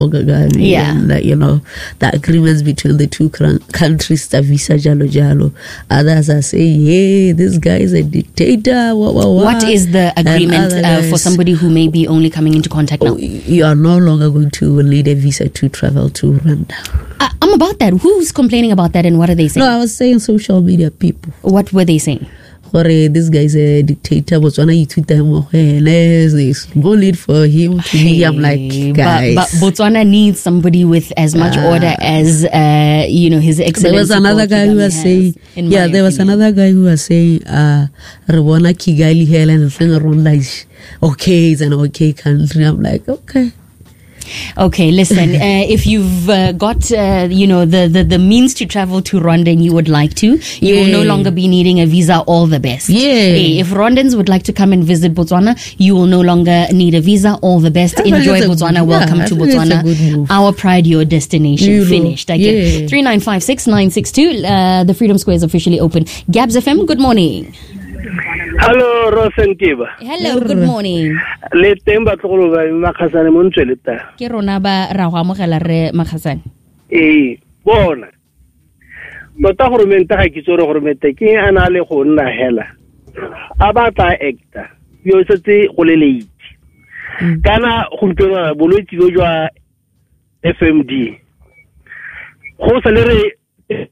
and the agreements between the two countries, the visa jalo jalo. Others are saying, hey, this guy is a dictator. What is the agreement for somebody who may be only coming into contact now? You are no longer going to need a visa to travel to Rwanda. I'm about that. Who's complaining about that and what are they saying? No, I was saying social media people. What were they saying? This guy is a dictator. Botswana, there's no need for him to be. I'm like, guys. But Botswana needs somebody with as much order as, His Excellency. There was another guy who was saying, another guy who was saying, Rwanda, Kigali, Helen, and Rwanda is okay, it's an okay country. I'm like, okay. Okay, listen, if you've got, the means to travel to Rwanda and you would like to, you will no longer be needing a visa. All the best. If Rwandans would like to come and visit Botswana, you will no longer need a visa. All the best. Enjoy Botswana. Welcome to Botswana. Our pride, your destination. Finished. Again, 3956962. The Freedom Square is officially open. Gabs FM, good morning. Hello, Rosen Kiba. Hello, good morning. Le temba tlogolo ba Makhasane mo ntseleta. Ke rona ba ra go amogela re Makhasane. Bona. Tota gore menta ga ke tsore gore menta ke ana le go nna hela. Abata actor. Yo setse go le late. Kana go ntona bolwetsi go jwa FMD. Go sa le re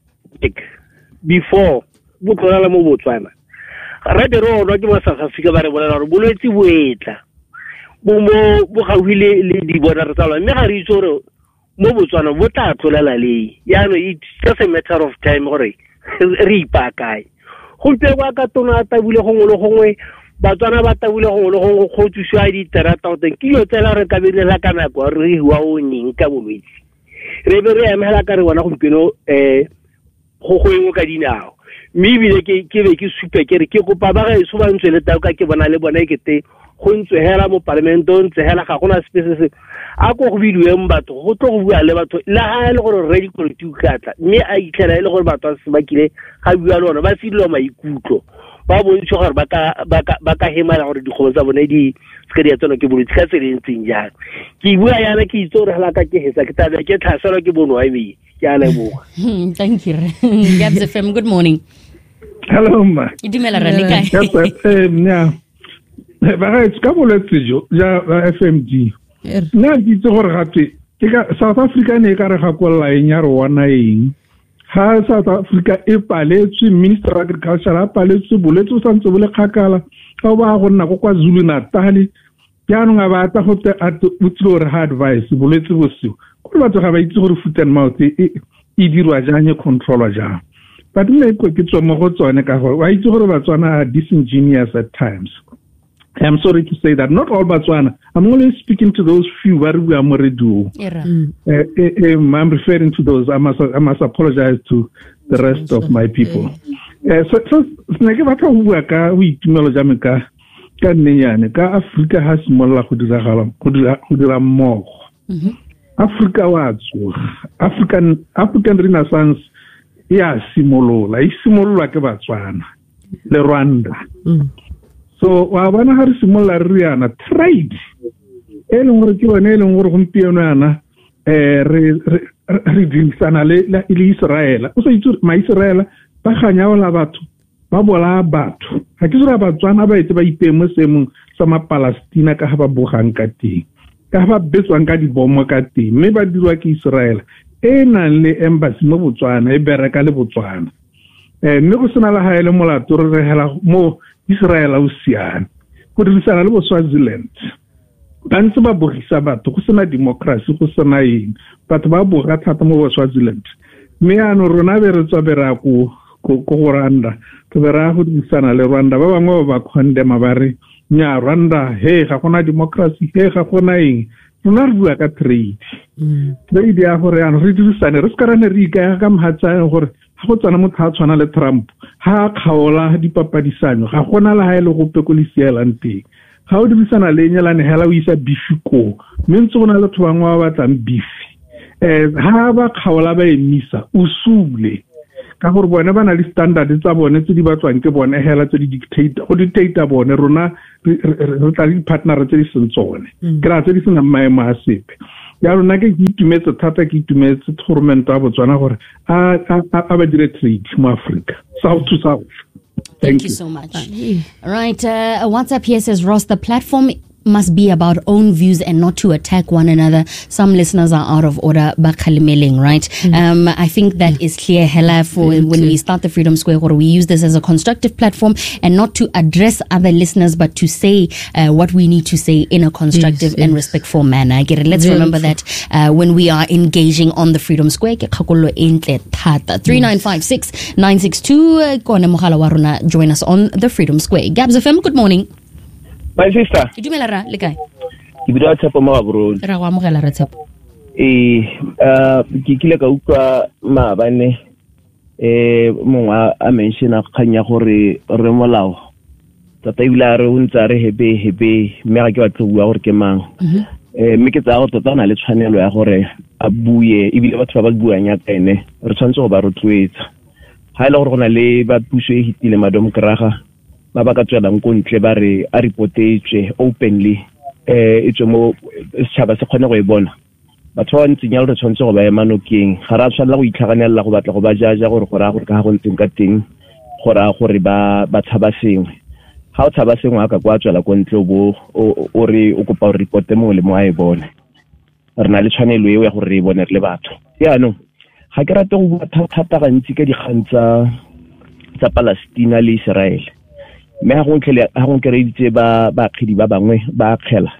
before bo tlala mo Botswana. Radero no ke mo South Africa ba re bona re bolwetsi boetla bo gauhile le di bona re tsala mme ga re itse gore mo Botswana bo tla tlolela le yana it's just a matter of time gore re ipakae go ntse kwa ka tona tabule gongwe le gongwe Batswana ba tabule gongwe le gongwe go tswa di terata o teng ke yo tsela re ka belela kana kwa re wa o ning ka bolwetsi re be re emela ka re bona go mpino go goengwe ka dinao maybe ke be ke supe ke re ke kopa ba ga e so ba ntse le tao ka ke bona le bona ekete go ntse hela mo parliamento ntse hela ga gona space a go bidiwe mbatho go tlo go bua le batho la ha le gore re di politiki katla mme a itlhela le gore batho se ba kile ga bua le bona ba sidilo maikutlo ba bontse gore ba ka hemala gore dikgobo tsa bone di se di tsona ke bolwetse ka tsela ntseng jang ke bua yana ke itse gore hala ka ke hetsa ke tabe ke tlhaselo ke bono wa me ke a leboga. Thank you. Gabs FM, good morning. Hello ma. Idumela rane kae? Yeah. Ba ga itse bolwetse jo ja FMD. Na ditse gore gape ke ka South Africa ne ka re ga kolla eng ya rona eng. Ha South Africa e paletswe Minister of Agriculture a paletswe bolwetse o santse bole kgakala ka ba go nna go kwa Zulu Natal. Jaanong ga ba ta go te utlwe re ha advice bolwetse bosigo. Go batho ga ba itse gore foot and mouth e dirwa jang e controlwa jang. But me go ke tswa mo go tsone ka gore wa itse gore Batswana are disingenuous at times. I'm sorry to say that not all Batswana. I'm only speaking to those few where we are more do. I'm referring to those. I must apologize to the rest of my people. So neke batla go bua ka o itumelo ja me ka nnenyane ka Africa ha simolla go dira mmogo. Africa wa tso African Renaissance ya simolola ke Batswana le Rwanda. So wa bona ha re simolla re yana trade leng ke bone leng gore gompieno yana re dinsana le Israel o se itse ma Israel ba ganya ola batho ba bola batho ha ke tsora Batswana ba etse ba ipemo semong sa ma Palestina ka ha ba bogang ka teng ka ba betswang ka dibomo ka teng mme ba dirwa ke Israel nang le embassy mo Botswana e bereka le Botswana mme go sena la haele molato re hela mo Israel o siana go dirisana le Swaziland ba ntse ba bogisa batho go sena democracy go sena eng batho ba boga thata mo Swaziland mme ano rona be re tswa bera go Rwanda ke bera go dirisana le Rwanda ba bangwe ba condemn ba re nya Rwanda ga gona democracy ga gona eng rona re bua ka trade ya gore ano re dirisane re skarane re ka mhatsa gore ha go tsana motho a tshwana le Trump ha khaola dipapadisanyo ga gona la ha ile go pekolisiela nteng ga o dirisana le nyelane hela o isa bifiko mentse bona le batho bangwe ba batlang bifi ha ba khaola ba emisa usule ka gore bona ba na le standard tsa bone tse di batswang ke bone hela tse di dictator bone rona re tla di partner tse di sentsone kra tse di sena maemo a sepe ya rona ke itumetse thata ke itumetse government ya Botswana gore a ba dire trade mo Africa south to south. Thank you so much. All right, WhatsApp here says, Ross, the platform must be about own views and not to attack one another. Some listeners are out of order. Right? I think that is clear, Hela, for when we start the Freedom Square, we use this as a constructive platform and not to address other listeners, but to say what we need to say in a constructive and respectful manner. I get it. Let's remember that when we are engaging on the Freedom Square. 3956-962. Join us on the Freedom Square. Gabs FM, good morning. My sister. Idumela ra le kae? Ke bidwa Tshepo mo Gaborone. Ra go amogela re Tshepo. Ke kile ka utlwa maabane mongwe a mention a khanya gore re molao. Tata ibila re untsa re hebe mme ga ke batla bua gore ke mang. Mme ke tsa go tota na le tshwanelo ya gore a buye ibile batho ba buang ya tsene re tshwantse go ba rotloetsa. Ha ile gore go na le ba puso e hitile Madam Kraga ba ba ka tswelang ko ntle ba re a reportetswe openly itswe mo setšhaba se kgone go e bona batho ba ntseng ya re tshwanetse go ba emanokeng ga ra tshwanela go itlhaganela go batla go ba jaja gore a gore ka go ntseng ka teng gore ba tshaba sengwe ha o tshaba sengwe ka kwa tswela ko ntle o re o kopa go reporte mo le mo a e bone re na le tshwanelo eo ya gore re bone re le batho no ga ke rate go bua thata gantsi ka dikgang tsa Palestina le Israel me ha go kereditse ba khidi ba bangwe ba khela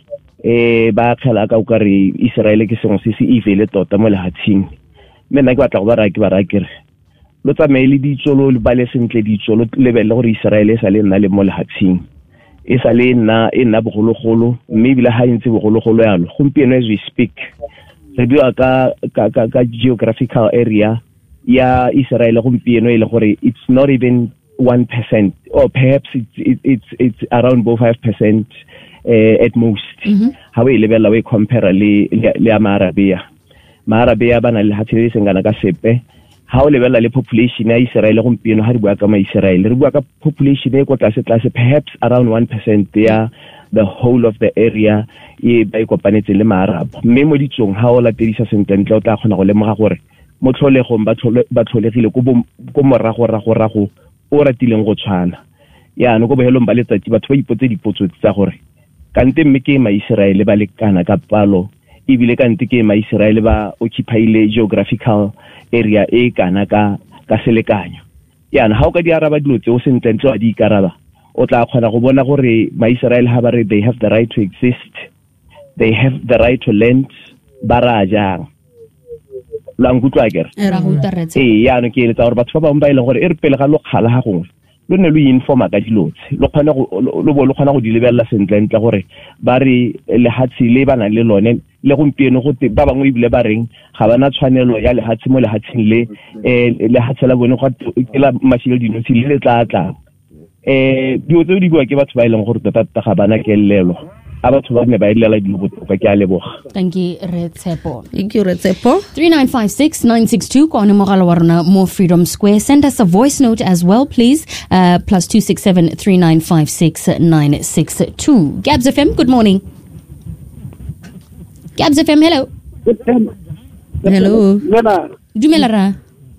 ka o kare Israel ke sengwe se evil tota mo lehatsheng me nna ke batla go ba ra lo tsamaile ditsholo le ba le sentle ditsholo le belle gore Israel sa le nna le mo lehatsheng sa le nna bogologolo mme bile ha ntse bogologolo yalo gompieno as we speak re bua ka geographical area ya Israel gompieno ile gore it's not even 1% or perhaps it's around 5% at most. How we level we compare le Arabia bana le hatsile sengana ka sepe how level le population ya Israel gompieno ha re bua ka ma Israel re bua ka population e go tlase perhaps around 1% ya the whole of the area e ba ikopanetse le Arab mme mo ditsong ha o la tedisa sententle o tla khona go lemoga gore motlholegong ba tlholegile go morago o ratileng go tshwana no go behelong ba letsatsi batho ba ipotse dipotso tsa gore kante mme ke ma Israel ba le kana ka palo ibile kante ke ma Israel ba occupy geographical area e kana ka selekanyo no ha o ka di araba dilo tse o sententle wa di ikaraba o tla khona go bona gore ma Israel ha ba re they have the right to exist, they have the right to land barajang la ngutwa kere no ke le tsa gore batho ba bang ba ile gore e re pele ga lo kgala ha gongwe lo ne lo informa ka dilotse lo khona go di lebella sentle gore ba re le hatsi le bana le lone le gompieno go ba bangwe ibile ba reng ga bana tshwanelo ya le hatsi mo le hatsing le hatsi la bone go la mashile dinotsi le tla dio tse di bua ke batho ba ileng gore tota ga bana kelelo abatho ba ne ba ilela di botoka ke a leboga. Thank you Retsepo. 3956-962 ko ne mogala wa rona mo Freedom Square. Send us a voice note as well please. +267 3956 962. Gabs FM, good morning. Gabs FM, hello. Hello. Dumela ra.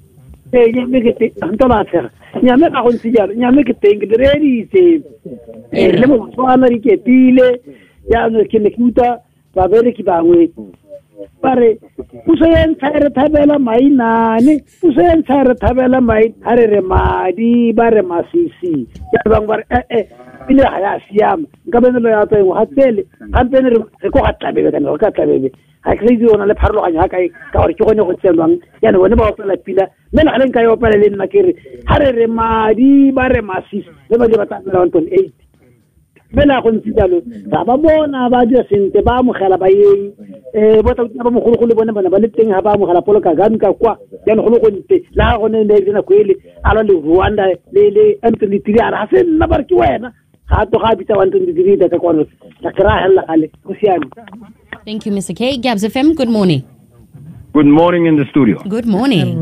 Nyame ka go ntse nyame ke teng ke ready se le mo tswana ri ke tile ya no ke ne kuta ba bere ki bangwe pare puso yen tsare thabela mainane puso yen tsare thabela mai are madi ba re masisi ya bang ba ile ha ya siama nka bene ya tsa go hatsele gampene re go gatlabe kana go gatlabe ha ke di ona le pharologanya ka gore ke gone go tselwang ya no bone ba opela pila mme la leng ka yo opela le nna ke re ha re madi ba re masisi le ba di ba tsamela 1.8 bela go ntsidalo ba bona ba di sente ba mogela ba yeng bota ba mogolo le bona bana ba le teng ha ba mogela poloka ga nka kwa ya no go nte la go ne le dina kwele ala le Rwanda le Anthony Tiriara ha se nna ba re ke wena ga to ga bitsa 123 da ka kwano la kra hella gale go siame. Thank you, Mr. K. Gabs FM, good morning. Good morning in the studio. Good morning.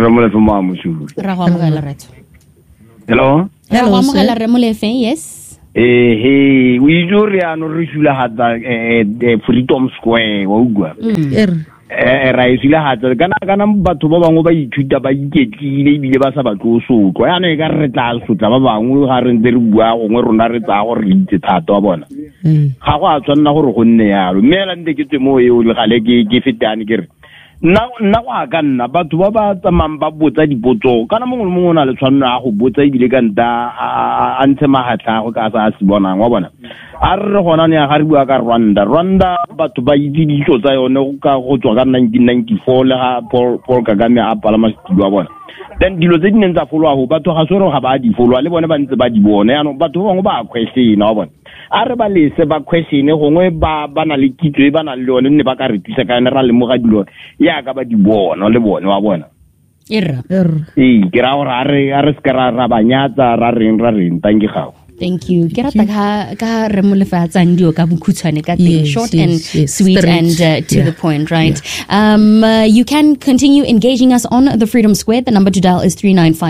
Hello? Hello, yes. we usually are not regular had the Freedom Square wa ugwa ra isila hatsa kana batho ba bangwe ba ithuta ba iketlile bile ba sa batlo sotlwa yana e ka re tla sotla ba bangwe ga re ntse re bua gongwe rona re tsa gore re itse thata wa bona ga go a tshwanna gore go nne yalo mmela nte ke tse mo eo le gale ke fetane ke re nna go ka nna batho ba ba tsamang ba botsa dipotso kana mongwe le mongwe o na le tshwanno ya go botsa ebile ka nta a ntshe magatla go ka sa se bonang wa bona a re gona ne ga re bua ka Rwanda batho ba itse ditso tsa yone ka go tswa ka 1994 le ga Paul Kagame a palama setilo wa bona then dilo tse di neng tsa follow go batho ga sore ga ba di follow le bone ba ntse ba di bone yana batho ba bangwe ba question wa bona a re ba lese ba question gongwe ba na le kitso e ba na le yone ne ba ka re tsisa ka ne ra le mo ga dilo ya ka ba di bona le bone wa bona ke ra gore a re skera ra banyatsa ra reng thank you. Thank you. Ke rata ka re mo lefatsang dio ka bokhutswane ka teng, short and sweet and to the point, right? You can continue engaging us on the Freedom Square. The number to dial is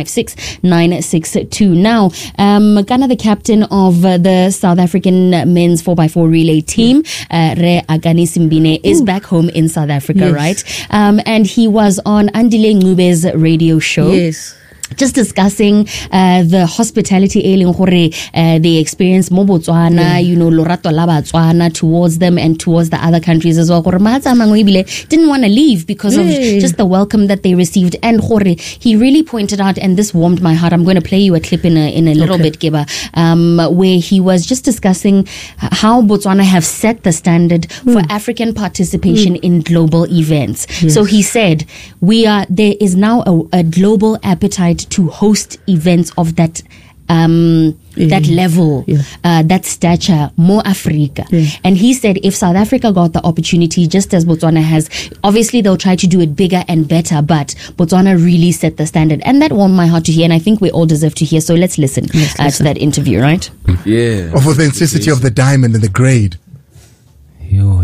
3956-962. Now, Kana, the captain of the South African men's 4x4 relay team, Re Akani Simbine, is back home in South Africa, right? And he was on Andile Ngube's radio show. Just discussing the hospitality they experience mo Botswana, lorato la Botswana towards them and towards the other countries as well. Didn't want to leave because of just the welcome that they received. And he really pointed out, and this warmed my heart. I'm going to play you a clip in a little bit, Giba, where he was just discussing how Botswana have set the standard for African participation in global events. So he said, there is now a global appetite to host events of that that level, that stature, more Africa. And he said if South Africa got the opportunity, just as Botswana has, obviously they'll try to do it bigger and better, but Botswana really set the standard. And that warmed my heart to hear, and I think we all deserve to hear. So let's listen to that interview, right? Of authenticity of the diamond and the grade. Yo.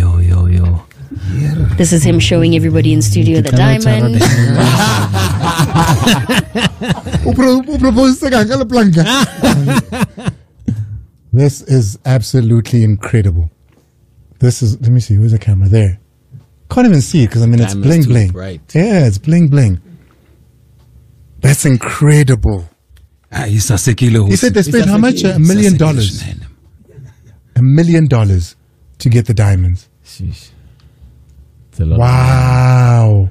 This is him showing everybody in studio the diamond. This is absolutely incredible. This is, let me see, where's the camera? There. Can't even see it because it's bling bling. Right. Yeah, it's bling bling. That's incredible. He said they spent how much? $1 million. $1 million to get the diamonds. Sheesh. Wow.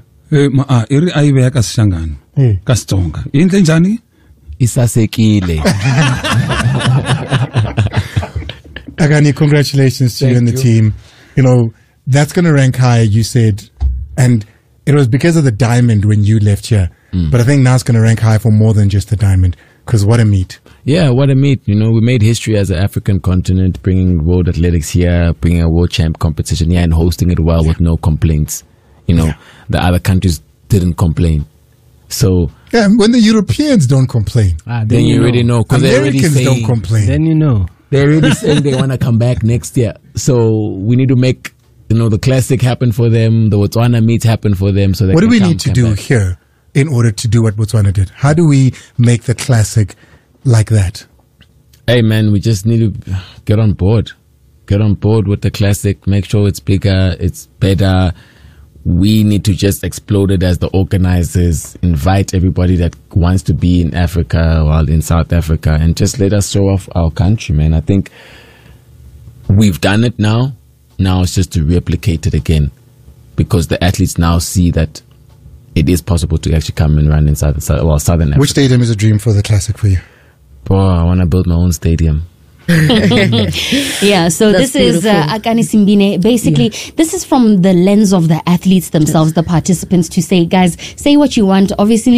Akani, congratulations to you and the team. That's going to rank high, you said, and it was because of the diamond when you left here. But I think now it's going to rank high for more than just the diamond, because what a meet. Yeah, what a meet. We made history as an African continent, bringing world athletics here, bringing a world champ competition here and hosting it well with no complaints. The other countries didn't complain. So yeah, when the Europeans don't complain, then you already know. Because Americans don't complain. Then you know. They're already saying they want to come back next year. So we need to make, the classic happen for them, the Botswana meet happen for them. So what do we need to do here in order to do what Botswana did? How do we make the classic like that? Hey man, we just need to get on board. Get on board with the classic. Make sure it's bigger, it's better. We need to just explode it as the organizers, invite everybody that wants to be in Africa or in South Africa, and just let us show off our country, man. I think we've done it now. Now it's just to replicate it again, because the athletes now see that it is possible to actually come and run in Southern Africa. Which stadium is a dream for the classic for you? Boy, I want to build my own stadium. Yeah, so that's this beautiful. Is Akani Simbine. Basically, this is from the lens of the athletes themselves, the participants, to say, guys, say what you want. Obviously,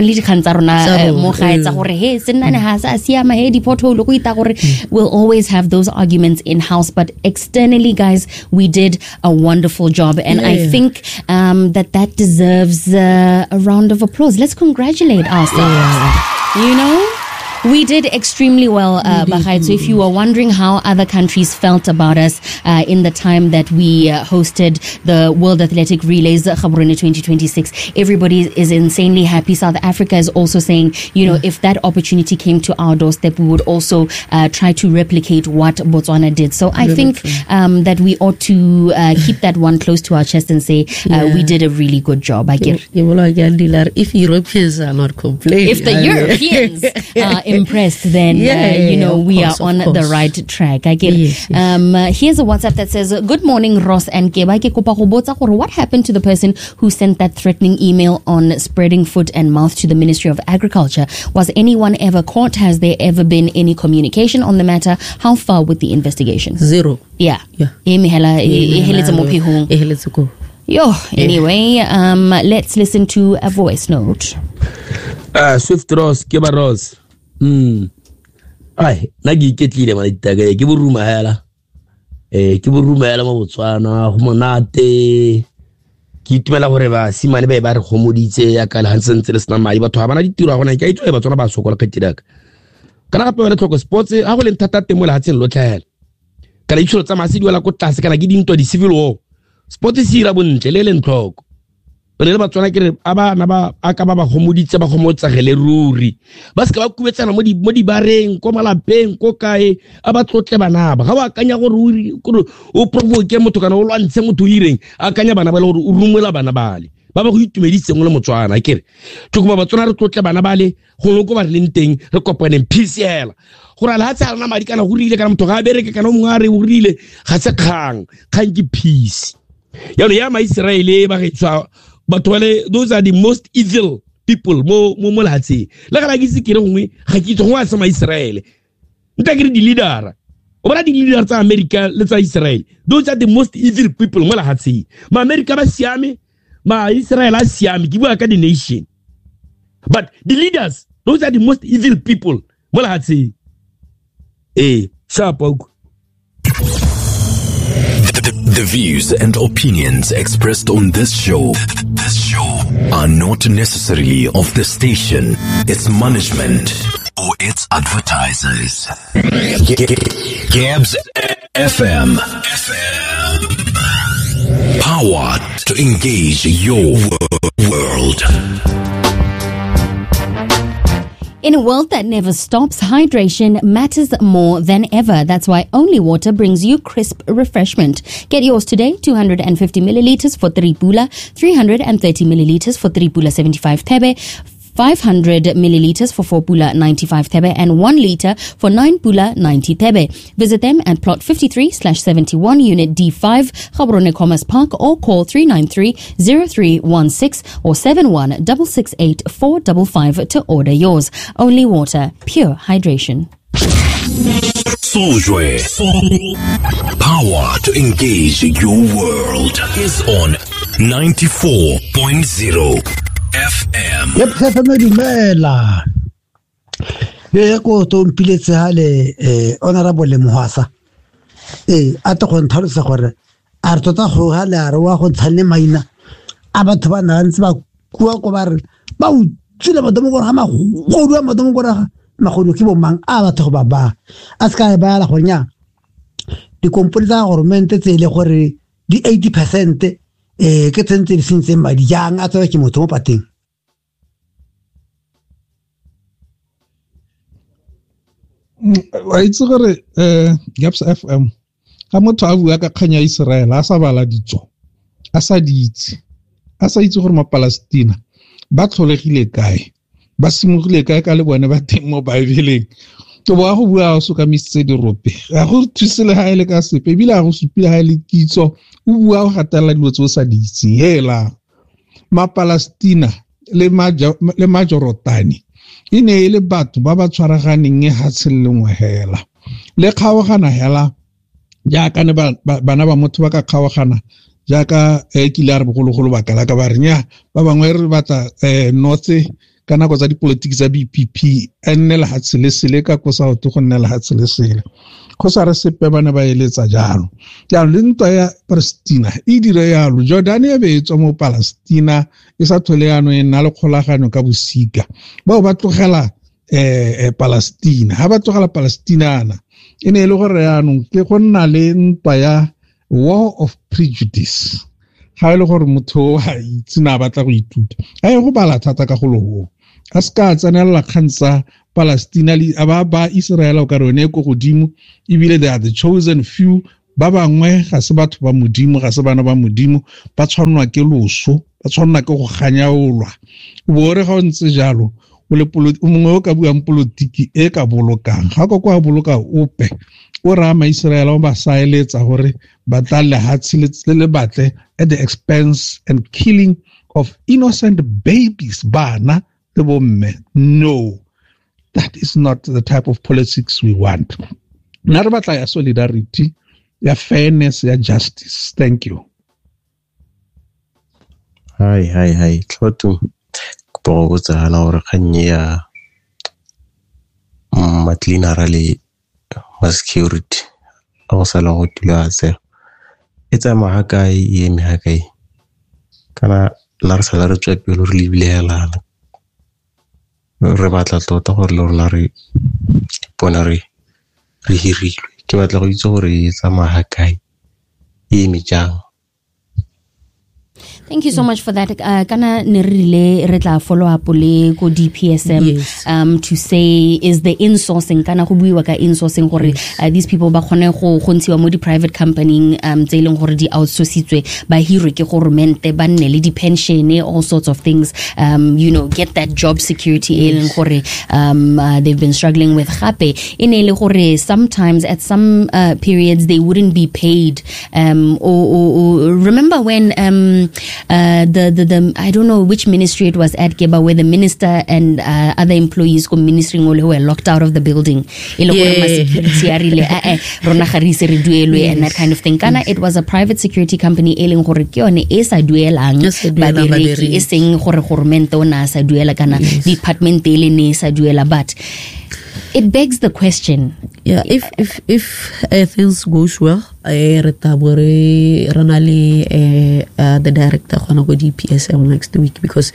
we'll always have those arguments in-house, but externally, guys, we did a wonderful job, and I think that deserves a round of applause. Let's congratulate ourselves. We did extremely well, Bahai. So if you were wondering how other countries felt about us in the time that we hosted the World Athletic Relays Gaborone 2026, everybody is insanely happy. South Africa is also saying, you know, if that opportunity came to our doorstep, we would also try to replicate what Botswana did. So I think that we ought to keep that one close to our chest and say we did a really good job. I get. If Europeans are not complaining, if the Europeans are impressed, then you know we are on the right track. I get. Here's a WhatsApp that says, "Good morning, Ross and Keba. What happened to the person who sent that threatening email on spreading foot and mouth to the Ministry of Agriculture? Was anyone ever caught? Has there ever been any communication on the matter? How far with the investigation?" Zero. Yeah. Anyway, let's listen to a voice note. Swift Ross, Keba Ross. Ai, nagi ketlile malitaga ke buruma hela. Ke buruma hela mo Botswana, go monate. Ke itumela gore ba simane ba re gomoditse ya ka Hansen tse le sna mali batho ba bana ditiro gona ke itse ba tsona ba sokola kgetidaka. Kana gape wena tlhoko sports a go le ntata temo le hatseng lo tlhaela. Kana itsholo tsa masedi wala ko tlase kana ke dinto di civil war. Sport se ira bontle le ntlhoko. Le batswana ke re abana ba aka ba gomoditse ba gomotsa gele ruri. Ba se ka ba kubetsana mo di bareng ko malapeng ko kae aba tlotle bana ba ga ba kanya gore o provoke motho kana o lwantshe motho ireng akanya bana ba le gore o rumela bana bale ba go itumeditse ngole Motswana kere tshokoma batswana re tlotle bana bale go loko ba re leng teng re kopane peace hela gore la hatsa rena madi kana go rile kana motho ga bereke kana o mongare o rile ga se kgang ke peace ya no ya Israel ba getswa batho those are the most evil people mo lahatse la ga ke se kire ngwe ga ke itse go a sama Israel nta ke di leader o bona di leader tsa America le tsa Israel those are the most evil people mo lahatse ma America ba siame ma Israel a siame ke bua ka the nation but the leaders those are the most evil people mo lahatse sharp. The views and opinions expressed on this show are not necessarily of the station, its management, or its advertisers. Gabs FM. Powered to engage your world. In a world that never stops, hydration matters more than ever. That's why Only Water brings you crisp refreshment. Get yours today, 250 milliliters for 3 pula, 330 milliliters for 3 pula 75 thebe, 500 milliliters for 4 pula 95 thebe, and 1 liter for 9 pula 90 thebe. Visit them at plot 53/71 unit D5, Gaborone Commerce Park, or call 393-0316 or 71-668-455 to order yours. Only Water, pure hydration. Souljoy. Power to engage your world is on 94.0 FM. Yep, dumela. Le go to mpiletse hale honorable Mohasa. A to go ntlhalosa gore a re tota go hale a re wa go tshane maina a batho ba nantse ba kua go ba re ba utsile madomo gore ga magodu a madomo gore magodu ke bo mang a batho go ba a ska ba la go nya di komponi tsa government tse le gore di 80% ke tsentse di sentse madi jang a tswa ke motho mo pateng. Wa itse gore Gaps FM ga motho a bua ka kganya Israel a sa bala ditso a sa ditse a sa itse gore Palestina ba tlholegile kae ba simogile kae ka le bone ba teng mo Bible-eng to ba go bua so ka misetse dirope ga go thusile ha ile ka sepe bila go supile ha ile kitso o bua go gatela dilo tse o sa ditse hela Palestina le majorotani ine ile batho ba ba tshwaraganeng ha tselengwe hela le kgaogana hela jaaka ne bana ba motho ba ka kgaogana jaaka kilare bogologolo ba kala ka ba renya ba bangwe re batla notse kana go tsa dipolitiki tsa BPP ennela hatselesele ka go sa go nnela hatselesele go sa re sepe bana ba eletsa jalo ya le ntwa ya Palestina e dire yalo Jordan e be tswa mo Palestina e sa thole yano e nna le kgolagano ka bosika ba tlogela Palestine ha ba tsogala Palestinana ene le gore yanong ke go nna le ntwa ya war of prejudice ha ile gore motho wa itsina batla go ithuta a go bala thata ka go loho a ska tsanela khansa Palestina le ba Israel o ka rone go godimo ibile they are the chosen few ba bangwe ga se batho ba modimo ga se bana ba modimo ba tshwanwa ke loso ba tshwanna ke go ganyaolwa bore ga o ntse jalo o le mongwe o ka buang politiki e ka bolokang ga go kwa boloka ope o ra ma Israel o ba saeletsa gore ba tla le hatsi le batle at the expense and killing of innocent babies bana le bomme. No, that is not the type of politics we want. Na re batla ya solidarity, ya fairness, ya justice. Thank you. Hi Tloto go botsa hana gore khanye ya matlina rale security o sala go tula se etsa mahakai ye mehakai kana la re sala re tswa pelo re lebile hela re batla tota gore le rona re bona re hirilwe ke batla go itse gore etsa mahakai ye mejang. Thank you so much for that. Kana nerile retla follow up le ko DPSM to say is the insourcing kana go buiwa ka insourcing gore these people ba khone go ntshiwa mo di private company tse leng gore di outsourcitswe ba hirwe ke government ba nne le di pension all sorts of things get that job security e leng gore they've been struggling with gape ene le gore sometimes at some periods they wouldn't be paid or remember when the I don't know which ministry it was at Keba where the minister and other employees go ministering who were locked out of the building and that kind of thing. Kana it was a private security company eleng gore ke yone e sa duelang babereki e seng gore government ona sa duela kana department ele ne sa duela, but it begs the question. Yeah, if things goes well, the director gonna go DPSM next week because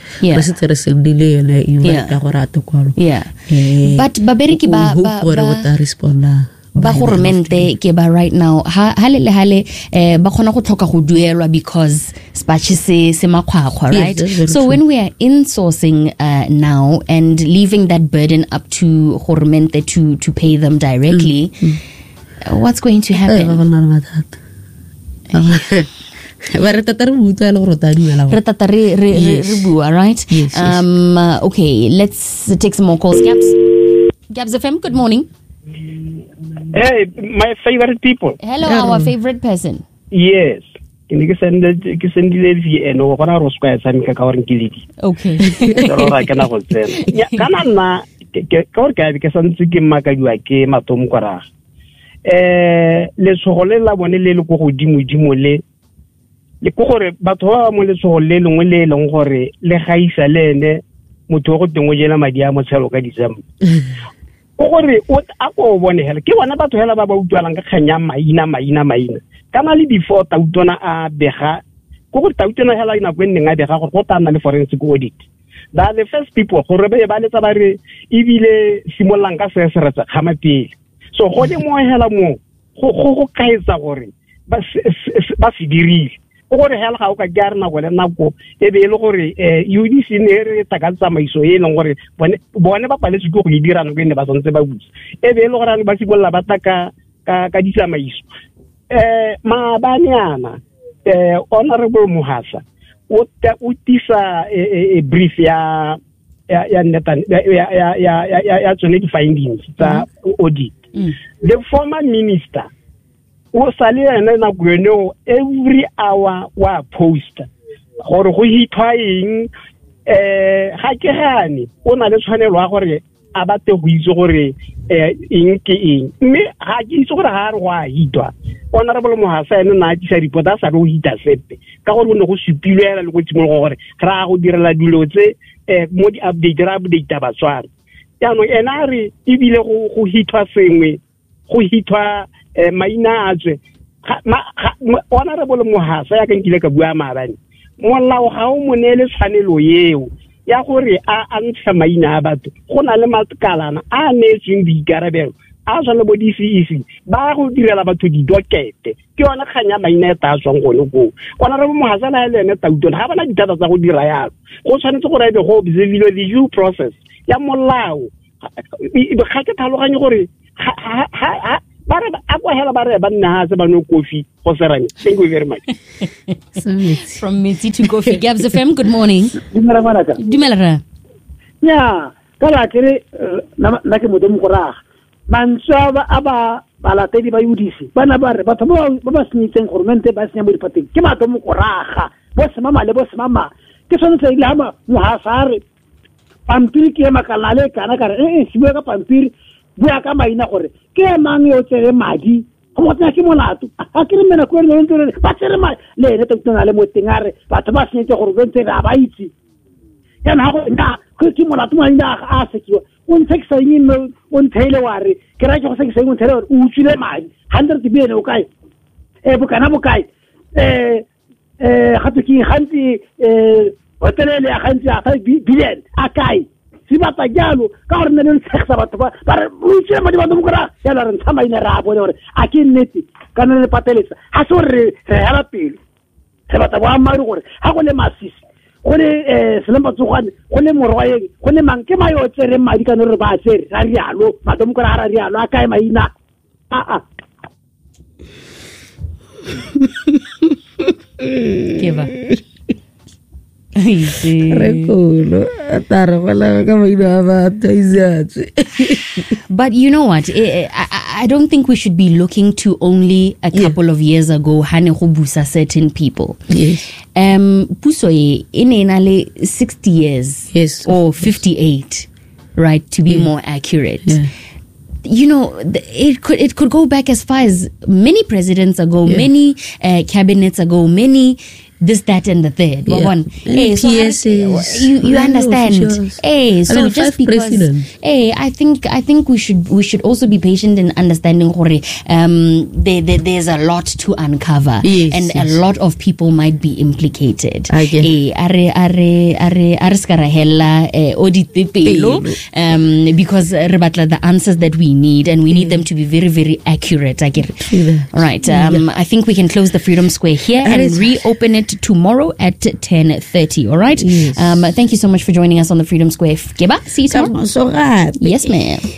but babereki ba respond ba governmente ke ba right now ha le ba khona go tlhoka go duelwa because spatch se makhwakwa, right? So when we are insourcing now and leaving that burden up to governmente to pay them directly, what's going to happen? Right? Yes. Okay, let's take some more calls. Gabs FM, good morning. Hey, my favorite people. Hello, our favorite person. Yes. Okay. Gore o ako bone hela ke bona batho hela ba utlwalang ka khanya maina kana le before tautona a bega go go tautona hela ina go nne nga bega go tana le forensic audit ba the first people gore ba letsa ba re ibile simolang ka se retsa khamapele so go le mo hela mo go kaetsa gore ba se dirile gore hela ga o ka ga rena go le nako e be le gore UDC ne re takatsa maiso e leng gore bone ba paletse go dira no ne ba tsantse ba butse e be le gore ba sibolla ba taka ka ditsamaiso ma banyana honorable Muhasa o tisa a brief ya netan ya tsone di findings tsa audit. The former minister o sale na gweno every hour wa post gore go hitwaing ga ke gane o na le tshwanelo gore a bate go itse gore eng ke eng mme ga ke itse gore ga re go a hitwa honorable Muhasa ene na tsa report a sa go hita sepe ka gore o ne go supilwela le go tshimologo gore ra go direla dilo tse mo di update ba tswana yano ena re ibile go hitwa sengwe go hitwa maina atswe honorable Muhasa ya ka nkile ka bua maabane molao ga o monele tshwanelo yeo ya gore a ntsha maina a batho go na le matkalana a neetsweng boikarabelo a tshwana bo DCEC ba go direla batho didokete ke yone kganya maina ta tswang gone go kwana re mo hasala le ene tautona ga bana ditata tsa go dira yalo go tshwanetse gore be go observe the due process ya molao ga ke tlhaloganye gore ba re a go hela ba re ba nna ha se ba no coffee go serame. Thank you very much. From Mitzi to Kofi. Gabs FM, good morning. Dumela. Ya kala kere na ke modimo go raga manswa aba balatedi ba UDC bana ba re batho ba senyitseng gormente ba senya mo dipateng ke batho mo go raga bo se mama le bo se mama ke sone se ile ama mohasare pampiri ke makala le kana ka re se bua ka pampiri bua ka maina gore ke mang yo tsere madi go motsa ke molato a ke re mena ko le ntse ba tsere madi le ne totona le motengare batho ba senyetse gormente ga ba itse yana go nda ke molato maina a sekiwa un teksa yin un tele ware kira ke go se ke un tele u tsile madi 100 billion o kai bokana bokai ga tki ganti hotelele ya ganti a 5 billion a kai si ba tajalo ka gore ne le seksa batho ba u tsile madi ba dumukura ya la re ntsama ina ra bone gore a ke nnete kana le pateletsa ha so re hala pele se batho ba mari gore ha go le masisi go le selamba tsogane go le morwaye go le mang ke mayo tsere madi ka no re ba tsere ra rialo madomo ka ra rialo a kae maina Keva But you know what? I don't think we should be looking to only a couple of years ago hane go busa certain people. Yes. Puso inenale 60 years, yes, or 58, right, to be more accurate. Yeah. You know, it could go back as far as many presidents ago, many cabinets ago, many this, that, and the third. Yeah. One. Hey, so you understand? Hey, so just because I think we should also be patient in understanding there's a lot to uncover, and a lot of people might be implicated. Because the answers that we need, and we need them to be very, very accurate. I get it. All right. I think we can close the Freedom Square here and reopen it tomorrow at 10:30. All right. Yes. Thank you so much for joining us on the Freedom Square. Geba, see you tomorrow. So yes, ma'am.